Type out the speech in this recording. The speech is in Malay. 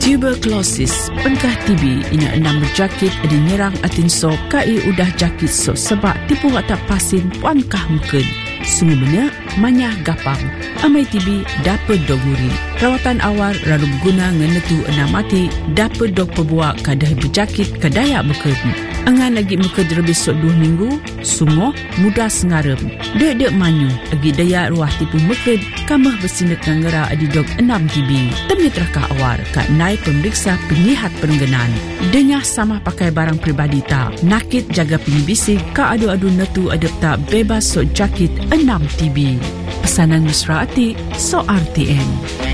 Tuberculosis, pengkah TB ina enam berjakit ada nyerang atin so kai udah jakit so sebab tipu tak pasin puankah mungkin. Semuanya manyah gapang. Amai TB dapat doguri. Rawatan awal lalu guna ngenetu enam mati dapat dog pebuak kadah berjakit kadaya mungkin. Angan lagi mungkin lebih sok 2 minggu, sungguh mudah sengarem. Dek manyu, agi daya ruah tipu mungkin kamah bersindak ngera adi dog 6 TB. Temnya terkah awal kat naik pemeriksa penyihat perengganan. Denyah sama pakai barang peribadi tak. Nakit jaga penyibisi ka adu-adu netu adep tak bebas sok jakit 6 TB. Pesanan mesra ati so RTM.